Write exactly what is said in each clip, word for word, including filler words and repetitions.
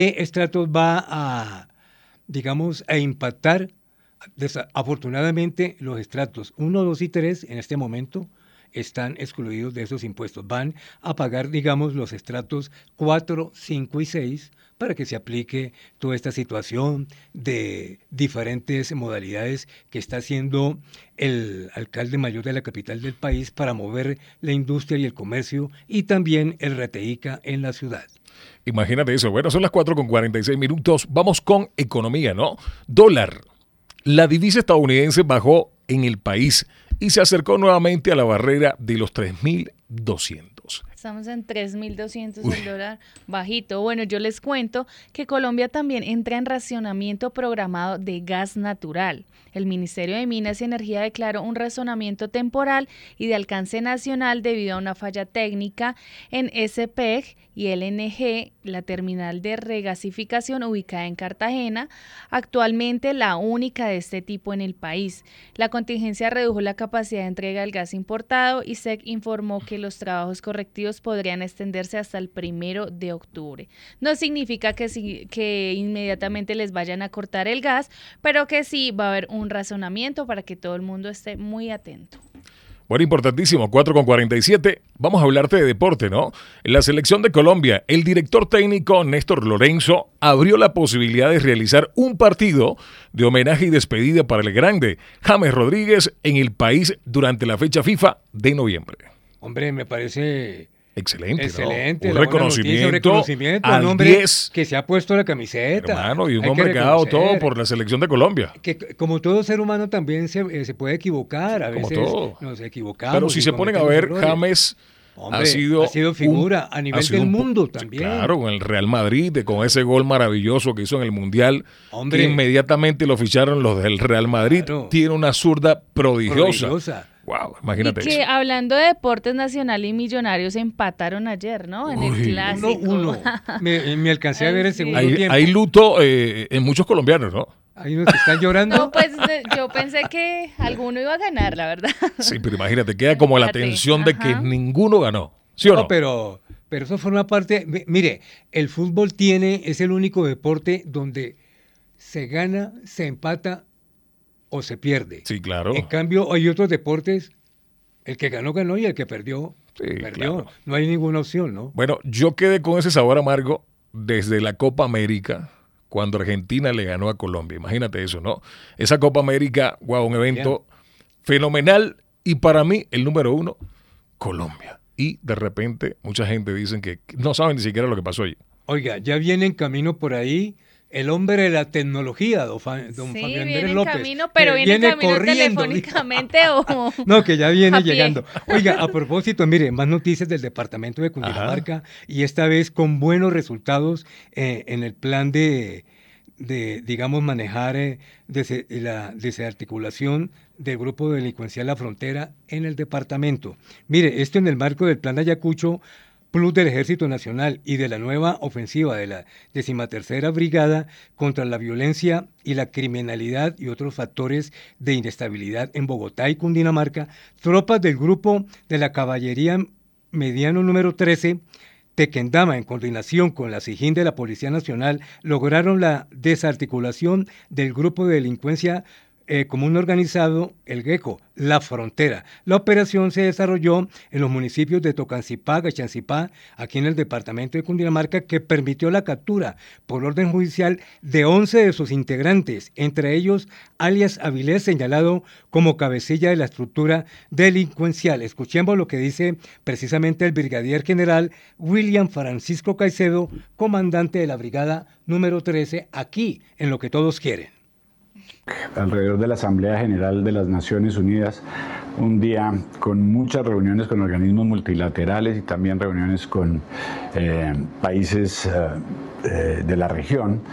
¿Qué estratos va a, digamos, a impactar? Desafortunadamente, los estratos uno, dos y tres en este momento están excluidos de esos impuestos. Van a pagar, digamos, los estratos cuatro, cinco y seis para que se aplique toda esta situación de diferentes modalidades que está haciendo el alcalde mayor de la capital del país para mover la industria y el comercio y también el Reteíca en la ciudad. Imagínate eso. Bueno, son las cuatro con cuarenta y seis minutos. Vamos con economía, ¿no? Dólar. La divisa estadounidense bajó en el país y se acercó nuevamente a la barrera de los tres mil doscientos. Estamos en tres mil doscientos el dólar, bajito. Bueno, yo les cuento que Colombia también entra en racionamiento programado de gas natural. El Ministerio de Minas y Energía declaró un racionamiento temporal y de alcance nacional debido a una falla técnica en S P E G y L N G, la terminal de regasificación ubicada en Cartagena, actualmente la única de este tipo en el país. La contingencia redujo la capacidad de entrega del gas importado y S E C informó que los trabajos correctivos podrían extenderse hasta el primero de octubre. No significa que, si, que inmediatamente les vayan a cortar el gas, pero que sí va a haber un razonamiento para que todo el mundo esté muy atento. Bueno, importantísimo, cuatro con cuarenta y siete. Vamos a hablarte de deporte, ¿no? En la selección de Colombia, el director técnico Néstor Lorenzo abrió la posibilidad de realizar un partido de homenaje y despedida para el grande James Rodríguez en el país durante la fecha FIFA de noviembre. Hombre, me parece... Excelente, Excelente, ¿no? Un la reconocimiento, noticia, un reconocimiento al un hombre diez, que se ha puesto la camiseta. Hermano, y un Hay hombre que ha dado todo por la selección de Colombia. Que como todo ser humano también se, eh, se puede equivocar, a Como veces todo. nos equivocamos. Pero si se ponen a ver, errores. James Hombre, ha sido, ha sido figura un, a nivel del un, mundo también. Claro, con el Real Madrid, con ese gol maravilloso que hizo en el Mundial, Hombre, que inmediatamente lo ficharon los del Real Madrid. Claro. Tiene una zurda prodigiosa. prodigiosa. Wow, imagínate y que eso. Hablando de deportes, Nacional y Millonarios empataron ayer, ¿no? En Uy, el clásico. Uno, uno. me, me alcancé a ver el segundo hay, tiempo. Hay luto eh, en muchos colombianos, ¿no? Hay unos que están llorando. No, pues yo pensé que alguno iba a ganar, la verdad. Sí, pero imagínate, queda como la tensión de que ninguno ganó. ¿Sí o no? No, pero, pero eso forma parte. Mire, el fútbol tiene, es el único deporte donde se gana, se empata o se pierde. Sí, claro. En cambio, hay otros deportes, el que ganó, ganó y el que perdió, sí, perdió. Claro. No hay ninguna opción, ¿no? Bueno, yo quedé con ese sabor amargo desde la Copa América, cuando Argentina le ganó a Colombia. Imagínate eso, ¿no? Esa Copa América, wow, un evento Bien. fenomenal y para mí el número uno, Colombia. Y de repente mucha gente dice que no saben ni siquiera lo que pasó allí. Oiga, ya viene en camino por ahí el hombre de la tecnología, don, Fa, don sí, Fabián viene Andrés en López. Camino, pero viene, viene en camino corriendo, telefónicamente o... No, que ya viene llegando. Oiga, a propósito, mire, más noticias del departamento de Cundinamarca Ajá. y esta vez con buenos resultados eh, en el plan de, de digamos, manejar eh, de, la desarticulación del grupo delincuencial La Frontera en el departamento. Mire, esto en el marco del plan Ayacucho Plus del Ejército Nacional y de la nueva ofensiva de la decimatercera Brigada contra la violencia y la criminalidad y otros factores de inestabilidad en Bogotá y Cundinamarca, tropas del grupo de la Caballería Mediano número trece, Tequendama, en coordinación con la SIJIN de la Policía Nacional, lograron la desarticulación del grupo de delincuencia Eh, común organizado, el GECO, La Frontera. La operación se desarrolló en los municipios de Tocancipá, Gachancipá, aquí en el departamento de Cundinamarca, que permitió la captura por orden judicial de once de sus integrantes, entre ellos alias Avilés, señalado como cabecilla de la estructura delincuencial. Escuchemos lo que dice precisamente el brigadier general William Francisco Caicedo, comandante de la brigada número trece, aquí en Lo que Todos Quieren. Alrededor de la Asamblea General de las Naciones Unidas, un día con muchas reuniones con organismos multilaterales y también reuniones con eh, países eh, de la región,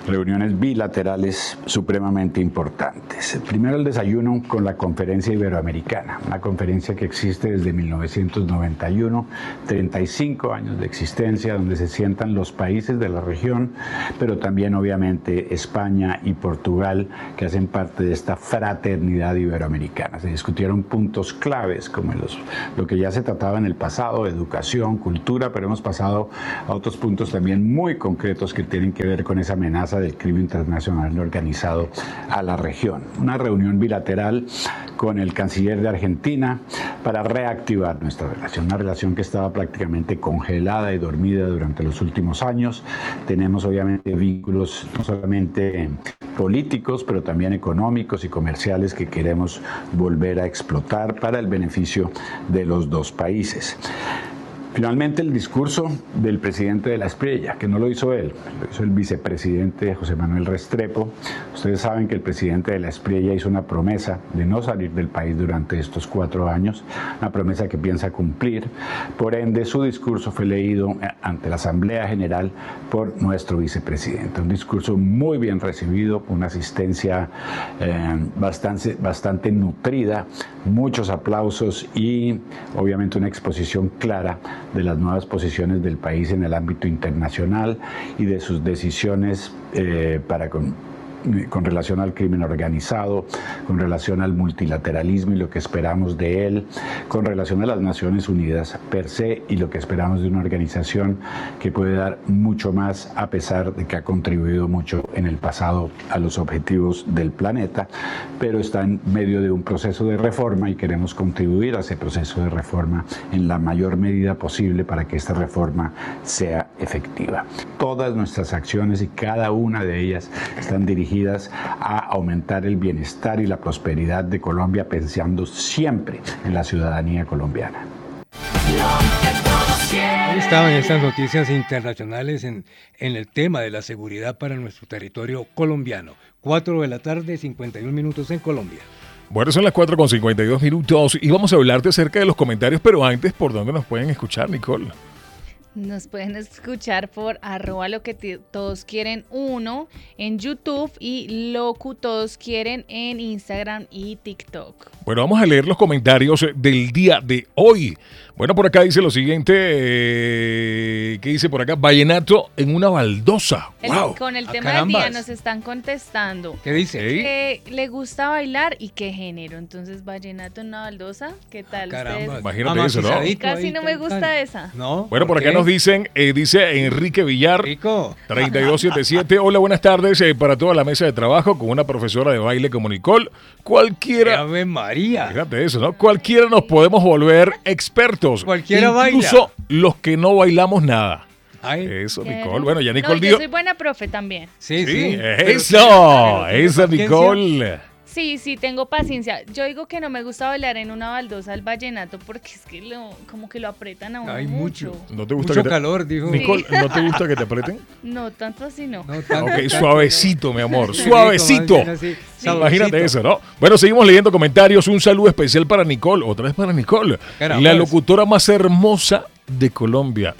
reuniones bilaterales supremamente importantes. Primero el desayuno con la Conferencia Iberoamericana, una conferencia que existe desde mil novecientos noventa y uno, treinta y cinco años de existencia, donde se sientan los países de la región, pero también obviamente España y Portugal, que hacen parte de esta fraternidad iberoamericana. Se discutieron puntos claves como los, lo que ya se trataba en el pasado, educación, cultura, pero hemos pasado a otros puntos también muy concretos que tienen que ver con esa amenaza del crimen internacional organizado a la región. Una reunión bilateral con el canciller de Argentina para reactivar nuestra relación, una relación que estaba prácticamente congelada y dormida durante los últimos años. Tenemos obviamente vínculos no solamente políticos, pero también económicos y comerciales que queremos volver a explotar para el beneficio de los dos países. Finalmente, el discurso del presidente de la Espriella, que no lo hizo él, lo hizo el vicepresidente José Manuel Restrepo. Ustedes saben que el presidente de la Espriella hizo una promesa de no salir del país durante estos cuatro años, una promesa que piensa cumplir. Por ende, su discurso fue leído ante la Asamblea General por nuestro vicepresidente. Un discurso muy bien recibido, una asistencia eh, bastante, bastante nutrida, muchos aplausos y obviamente una exposición clara de las nuevas posiciones del país en el ámbito internacional y de sus decisiones eh, para con con relación al crimen organizado, con relación al multilateralismo y lo que esperamos de él, con relación a las Naciones Unidas per se y lo que esperamos de una organización que puede dar mucho más a pesar de que ha contribuido mucho en el pasado a los objetivos del planeta, pero está en medio de un proceso de reforma y queremos contribuir a ese proceso de reforma en la mayor medida posible para que esta reforma sea efectiva. Todas nuestras acciones y cada una de ellas están dirigidas a aumentar el bienestar y la prosperidad de Colombia, pensando siempre en la ciudadanía colombiana. Ahí estaban estas noticias internacionales en, en el tema de la seguridad para nuestro territorio colombiano. cuatro de la tarde, cincuenta y un minutos en Colombia. Bueno, son las cuatro con cincuenta y dos minutos y vamos a hablarte acerca de los comentarios, pero antes, ¿por dónde nos pueden escuchar, Nicole? Nos pueden escuchar por arroba lo que t- todos quieren uno en YouTube y Locu todos quieren en Instagram y TikTok. Bueno, vamos a leer los comentarios del día de hoy. Bueno, por acá dice lo siguiente, eh, ¿qué dice por acá? Vallenato en una baldosa. El, ¡Wow! con el ¡Ah, tema del día carambas! nos están contestando. ¿Qué dice? ¿Sí? Que le gusta bailar y qué género. Entonces, vallenato en una baldosa, ¿qué tal? Caramba. ustedes? Imagínate eso, ¿no? Amacizadito Casi ahí, no me tan, gusta tan. esa. No. Bueno, por acá qué? nos dicen, eh, dice Enrique Villar, Rico. treinta y dos setenta y siete. Hola, buenas tardes eh, para toda la mesa de trabajo con una profesora de baile como Nicole. Cualquiera, Ave María. fíjate eso, ¿no? Cualquiera nos podemos volver expertos. Cualquiera Incluso los que no bailamos nada. Ay, Eso, ¿Qué? Nicole. Bueno, ya Nicole No, dijo. yo soy buena profe también. sí, Sí, sí. eso, pero ¿tienes esa paciencia? Nicole. Sí, sí, tengo paciencia. Yo digo que no me gusta bailar en una baldosa al vallenato porque es que lo, como que lo apretan a uno Hay mucho. mucho. ¿No te gusta Mucho que te- calor, dijo. Nicole, ¿no te gusta que te aprieten? No, tanto así no. No, tanto, Ok, tanto, suavecito, mi amor, no. suavecito. Rico, más bien así, Imagínate saborcito. eso, ¿no? Bueno, seguimos leyendo comentarios. Un saludo especial para Nicole, otra vez para Nicole, Caramba. la locutora más hermosa de Colombia.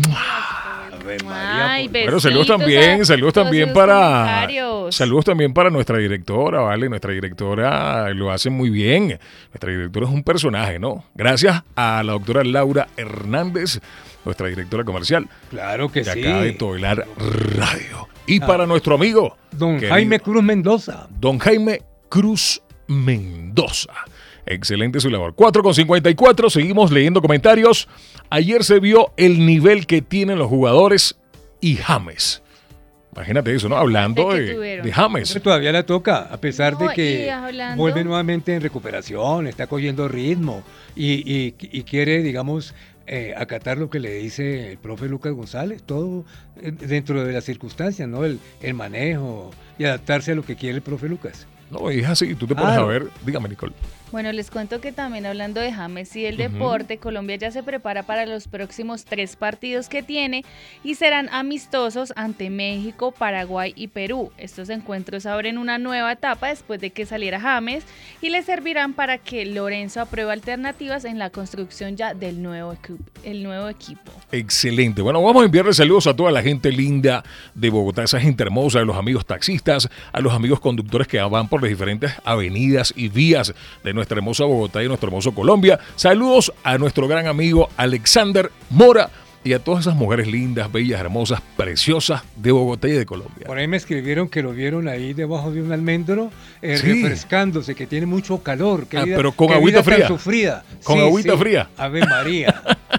Ave María, Ay, por- Bueno, saludos besitos también, a saludos todos también esos para comentarios. saludos también para nuestra directora, ¿vale? Nuestra directora lo hace muy bien. Nuestra directora es un personaje, ¿no? Gracias a la doctora Laura Hernández, nuestra directora comercial Claro que de sí. acá de Todelar Radio. Y Ah. para nuestro amigo Don querido, Jaime Cruz Mendoza. Don Jaime Cruz Mendoza. Excelente su labor. cuatro con cincuenta y cuatro, seguimos leyendo comentarios. Ayer se vio el nivel que tienen los jugadores y James. Imagínate eso, ¿no? Hablando ¿De qué de, tuvieron? de James. Pero todavía le toca, a pesar No, de y que hablando- vuelve nuevamente en recuperación, está cogiendo ritmo y, y- y quiere, digamos, eh, acatar lo que le dice el profe Lucas González, todo eh, dentro de las circunstancias, ¿no? El, el manejo y adaptarse a lo que quiere el profe Lucas. No, es así, tú te pones Claro. a ver. Dígame, Nicole. Bueno, les cuento que también hablando de James y el deporte, uh-huh. Colombia ya se prepara para los próximos tres partidos que tiene y serán amistosos ante México, Paraguay y Perú. Estos encuentros abren una nueva etapa después de que saliera James y le servirán para que Lorenzo apruebe alternativas en la construcción ya del nuevo, equi- el nuevo equipo. Excelente. Bueno, vamos a enviarle saludos a toda la gente linda de Bogotá, esa gente hermosa, a los amigos taxistas, a los amigos conductores que van por las diferentes avenidas y vías de nuestra hermosa Bogotá y nuestro hermoso Colombia. Saludos a nuestro gran amigo Alexander Mora y a todas esas mujeres lindas, bellas, hermosas, preciosas de Bogotá y de Colombia. Por ahí me escribieron que lo vieron ahí debajo de un almendro, eh, sí. refrescándose, que tiene mucho calor. Ah, vida, pero con agüita fría. Sufrida. Con sí, agüita sí. fría. Ave María.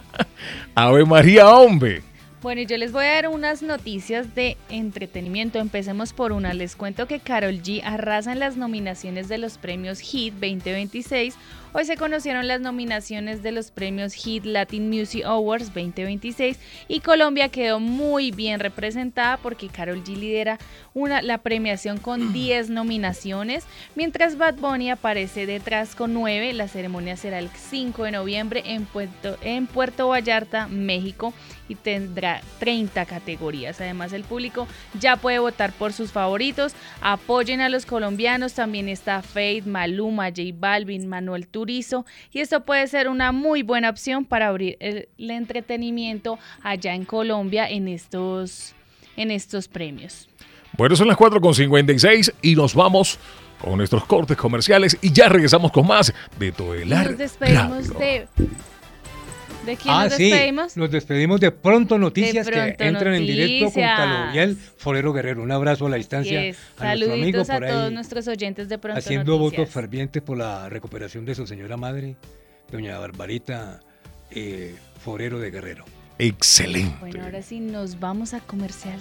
Ave María, hombre. Bueno, yo les voy a dar unas noticias de entretenimiento. Empecemos por una. Les cuento que Karol G arrasa en las nominaciones de los premios Hit veinte veintiséis. Hoy se conocieron las nominaciones de los premios Hit Latin Music Awards veinte veintiséis y Colombia quedó muy bien representada porque Karol G lidera una, la premiación con diez nominaciones, mientras Bad Bunny aparece detrás con nueve. La ceremonia será el cinco de noviembre en Puerto, en Puerto Vallarta, México, y tendrá treinta categorías. Además, el público ya puede votar por sus favoritos. Apoyen a los colombianos. También está Feid, Maluma, J Balvin, Manuel Turizo, y esto puede ser una muy buena opción para abrir el, el entretenimiento allá en Colombia en estos, en estos premios. Bueno, son las cuatro con cincuenta y seis y nos vamos con nuestros cortes comerciales y ya regresamos con más de Todelar. Nos despedimos Radio. de... ¿De quién ah, nos despedimos? Sí, nos despedimos de Pronto Noticias, de Pronto que entran Noticias. en directo con Calovial Forero Guerrero. Un abrazo a la distancia Yes. a nuestro amigo por a ahí, todos nuestros oyentes de Pronto haciendo Noticias. votos fervientes por la recuperación de su señora madre, doña Barbarita eh, Forero de Guerrero. Excelente. Bueno, ahora sí nos vamos a comerciales.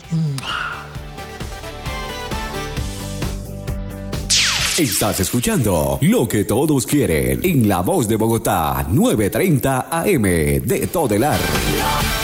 Estás escuchando Lo que todos quieren en La Voz de Bogotá, nueve treinta A M de Todelar.